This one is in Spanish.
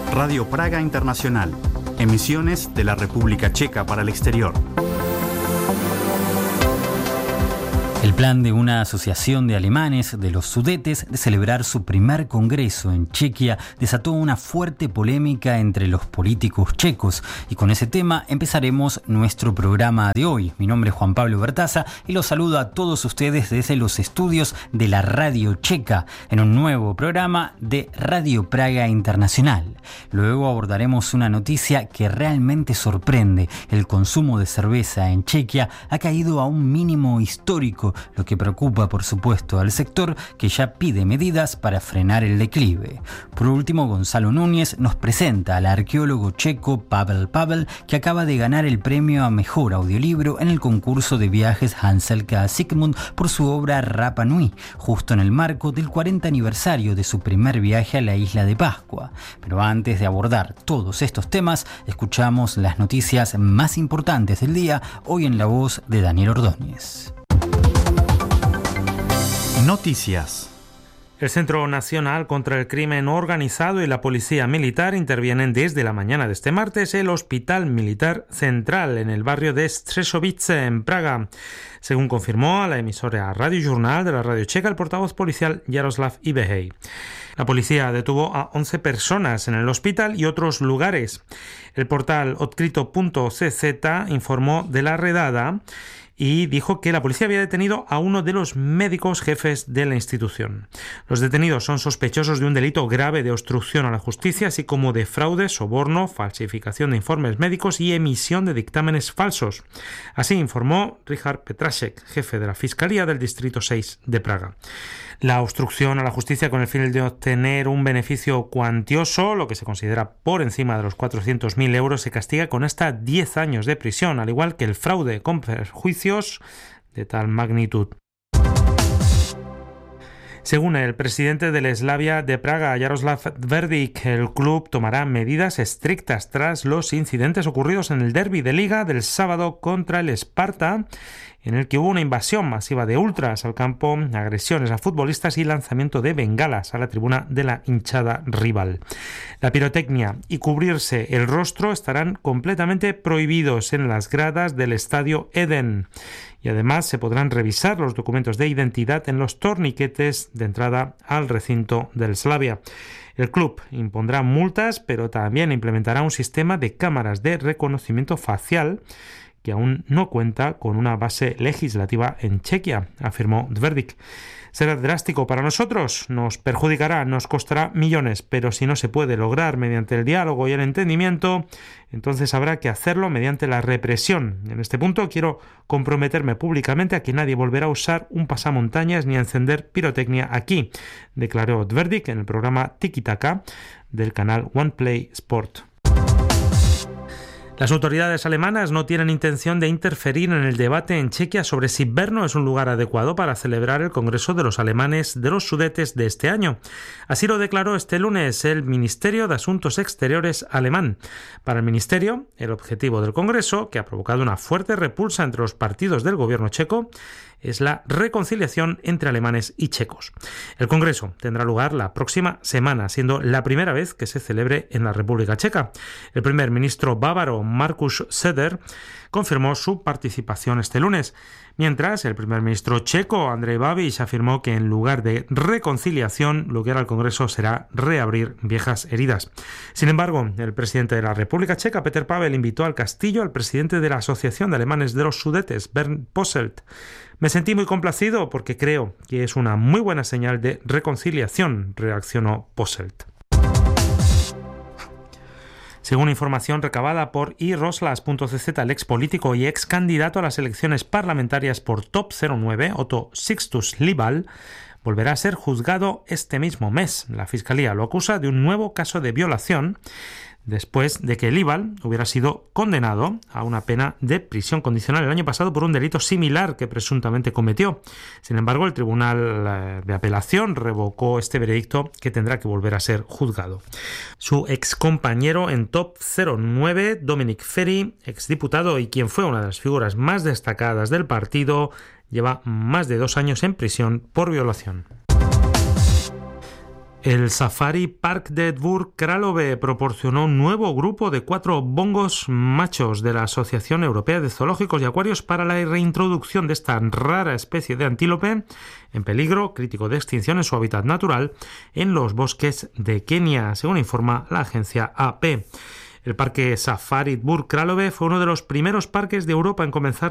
Radio Praga Internacional, emisiones de la República Checa para el exterior. El plan de una asociación de alemanes de los Sudetes de celebrar su primer congreso en Chequia desató una fuerte polémica entre los políticos checos, y con ese tema empezaremos nuestro programa de hoy. Mi nombre es Juan Pablo Bertaza y los saludo a todos ustedes desde los estudios de la Radio Checa en un nuevo programa de Radio Praga Internacional. Luego abordaremos una noticia que realmente sorprende. El consumo de cerveza en Chequia ha caído a un mínimo histórico, lo que preocupa, por supuesto, al sector, que ya pide medidas para frenar el declive. Por último, Gonzalo Núñez nos presenta al arqueólogo checo Pavel Pavel, que acaba de ganar el premio a Mejor Audiolibro en el concurso de viajes Hanselka Sigmund por su obra Rapa Nui, justo en el marco del 40 aniversario de su primer viaje a la isla de Pascua. Pero antes de abordar todos estos temas, escuchamos las noticias más importantes del día, hoy en la voz de Daniel Ordóñez. Noticias. El Centro Nacional contra el Crimen Organizado y la Policía Militar intervienen desde la mañana de este martes el Hospital Militar Central en el barrio de Střešovice, en Praga. Según confirmó a la emisora Radio Journal de la Radio Checa el portavoz policial Jaroslav Ibehej. La policía detuvo a 11 personas en el hospital y otros lugares. El portal Odkrito.cz informó de la redada y dijo que la policía había detenido a uno de los médicos jefes de la institución. Los detenidos son sospechosos de un delito grave de obstrucción a la justicia, así como de fraude, soborno, falsificación de informes médicos y emisión de dictámenes falsos. Así informó Richard Petrasek, jefe de la Fiscalía del Distrito 6 de Praga. La obstrucción a la justicia con el fin de obtener un beneficio cuantioso, lo que se considera por encima de los 400.000 euros, se castiga con hasta 10 años de prisión, al igual que el fraude con perjuicios de tal magnitud. Según el presidente del Slavia de Praga, Jaroslav Tvrdik, el club tomará medidas estrictas tras los incidentes ocurridos en el derbi de Liga del sábado contra el Sparta, en el que hubo una invasión masiva de ultras al campo, agresiones a futbolistas y lanzamiento de bengalas a la tribuna de la hinchada rival. La pirotecnia y cubrirse el rostro estarán completamente prohibidos en las gradas del estadio Eden. Y además se podrán revisar los documentos de identidad en los torniquetes de entrada al recinto del Slavia. El club impondrá multas, pero también implementará un sistema de cámaras de reconocimiento facial que aún no cuenta con una base legislativa en Chequia, afirmó Tvrdik. Será drástico para nosotros, nos perjudicará, nos costará millones, pero si no se puede lograr mediante el diálogo y el entendimiento, entonces habrá que hacerlo mediante la represión. En este punto quiero comprometerme públicamente a que nadie volverá a usar un pasamontañas ni a encender pirotecnia aquí, declaró Tvrdik en el programa Tiki Taka del canal OnePlay Sport. Las autoridades alemanas no tienen intención de interferir en el debate en Chequia sobre si Brno es un lugar adecuado para celebrar el Congreso de los Alemanes de los Sudetes de este año. Así lo declaró este lunes el Ministerio de Asuntos Exteriores alemán. Para el Ministerio, el objetivo del Congreso, que ha provocado una fuerte repulsa entre los partidos del gobierno checo, es la reconciliación entre alemanes y checos. El Congreso tendrá lugar la próxima semana, siendo la primera vez que se celebre en la República Checa. El primer ministro bávaro Markus Söder confirmó su participación este lunes, mientras el primer ministro checo Andrej Babiš afirmó que en lugar de reconciliación, lo que hará el Congreso será reabrir viejas heridas. Sin embargo, el presidente de la República Checa, Petr Pavel, invitó al castillo al presidente de la Asociación de Alemanes de los Sudetes, Bernd Posselt. Me sentí muy complacido porque creo que es una muy buena señal de reconciliación, reaccionó Posselt. Según información recabada por iroslas.cz, el ex político y ex candidato a las elecciones parlamentarias por Top 09, Otto Sixtus Libal, volverá a ser juzgado este mismo mes. La Fiscalía lo acusa de un nuevo caso de violación después de que Libal hubiera sido condenado a una pena de prisión condicional el año pasado por un delito similar que presuntamente cometió. Sin embargo, el Tribunal de Apelación revocó este veredicto, que tendrá que volver a ser juzgado. Su excompañero en Top 09, Dominic Ferry, exdiputado y quien fue una de las figuras más destacadas del partido, lleva más de 2 años en prisión por violación. El Safari Park de Burg Králové proporcionó un nuevo grupo de 4 bongos machos de la Asociación Europea de Zoológicos y Acuarios para la reintroducción de esta rara especie de antílope en peligro crítico de extinción en su hábitat natural en los bosques de Kenia, según informa la agencia AP. El parque Safari Burg Králové fue uno de los primeros parques de Europa en comenzar